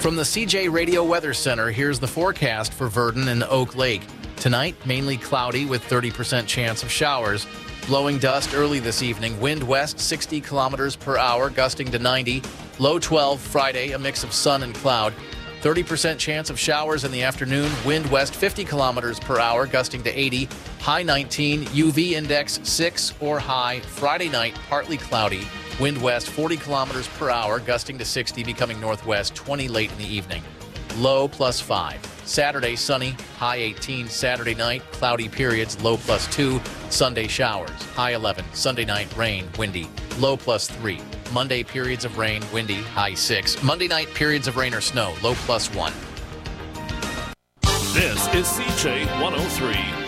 From the CJ Radio Weather Center, here's the forecast for Verdon and Oak Lake. Tonight, mainly cloudy with 30% chance of showers. Blowing dust early this evening. Wind west 60 kilometers per hour, gusting to 90. Low 12 Friday, a mix of sun and cloud. 30% chance of showers in the afternoon. Wind west 50 kilometers per hour, gusting to 80. High 19. UV index 6 or high. Friday night, partly cloudy. Wind west 40 kilometers per hour, gusting to 60, becoming northwest 20 late in the evening. Low +5. Saturday, sunny, high 18. Saturday night, cloudy periods, low +2. Sunday, showers, high 11. Sunday night, rain, windy, low +3. Monday, periods of rain, windy, high 6. Monday night, periods of rain or snow, low +1. This is CJ 103.